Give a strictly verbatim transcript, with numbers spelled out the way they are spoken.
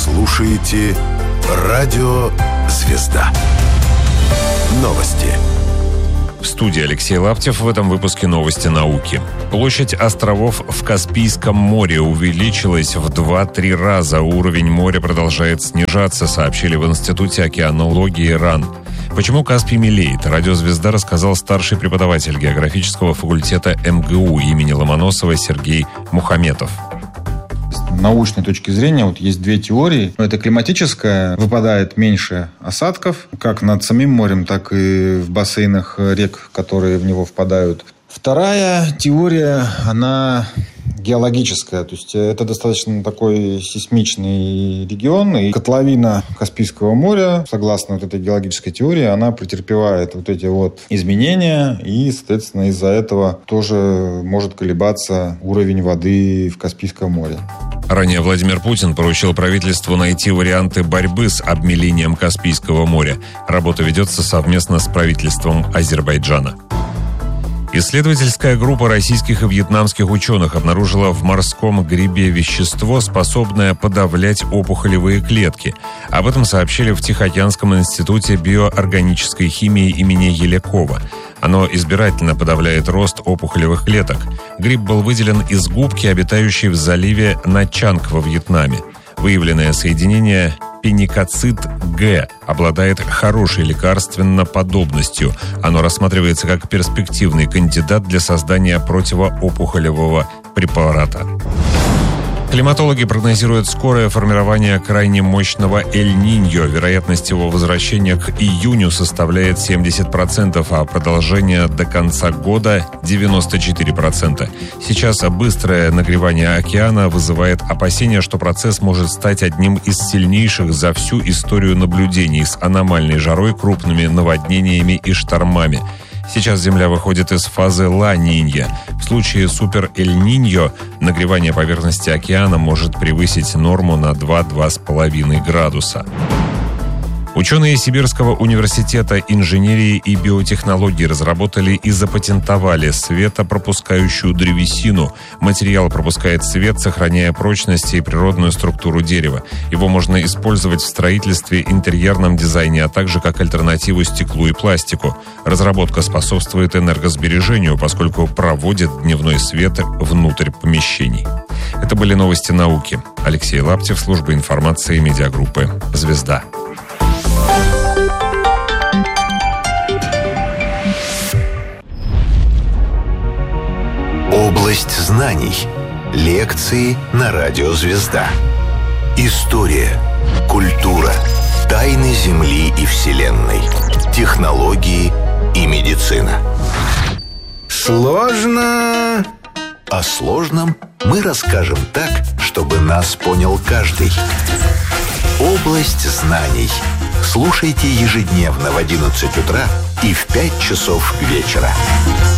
слушаете радио «Звезда». Новости. В студии Алексей Лаптев. В этом выпуске новости науки. Площадь островов в Каспийском море увеличилась в два-три раза. Уровень моря продолжает снижаться, сообщили в Институте океанологии РАН. Почему Каспий мелеет? Радио «Звезда» рассказал старший преподаватель географического факультета эм гэ у имени Ломоносова Сергей Мухаметов. С научной точки зрения вот есть две теории. Это климатическая, выпадает меньше осадков, как над самим морем, так и в бассейнах рек, которые в него впадают. Вторая теория, она геологическая, то есть это достаточно такой сейсмичный регион, и котловина Каспийского моря, согласно вот этой геологической теории, она претерпевает вот эти вот изменения, и, соответственно, из-за этого тоже может колебаться уровень воды в Каспийском море. Ранее Владимир Путин поручил правительству найти варианты борьбы с обмелением Каспийского моря. Работа ведется совместно с правительством Азербайджана. Исследовательская группа российских и вьетнамских ученых обнаружила в морском грибе вещество, способное подавлять опухолевые клетки. Об этом сообщили в Тихоокеанском институте биоорганической химии имени Елякова. Оно избирательно подавляет рост опухолевых клеток. Гриб был выделен из губки, обитающей в заливе Начанг во Вьетнаме. Выявленное соединение пеникацид-Г обладает хорошей лекарственно-подобностью. Оно рассматривается как перспективный кандидат для создания противоопухолевого препарата. Климатологи прогнозируют скорое формирование крайне мощного Эль-Ниньо. Вероятность его возвращения к июню составляет семьдесят процентов, а продолжение до конца года – девяносто четыре процента. Сейчас быстрое нагревание океана вызывает опасения, что процесс может стать одним из сильнейших за всю историю наблюдений с аномальной жарой, крупными наводнениями и штормами. Сейчас Земля выходит из фазы Ла-Нинья. В случае Супер-Эль-Ниньо нагревание поверхности океана может превысить норму на два-два с половиной градуса. Ученые Сибирского университета инженерии и биотехнологий разработали и запатентовали светопропускающую древесину. Материал пропускает свет, сохраняя прочность и природную структуру дерева. Его можно использовать в строительстве, интерьерном дизайне, а также как альтернативу стеклу и пластику. Разработка способствует энергосбережению, поскольку проводит дневной свет внутрь помещений. Это были новости науки. Алексей Лаптев, служба информации медиагруппы «Звезда». Область знаний. Лекции на радио «Звезда». История, культура, тайны Земли и Вселенной, технологии и медицина. Сложно? О сложном мы расскажем так, чтобы нас понял каждый. Область знаний. Слушайте ежедневно в одиннадцать утра и в пять часов вечера.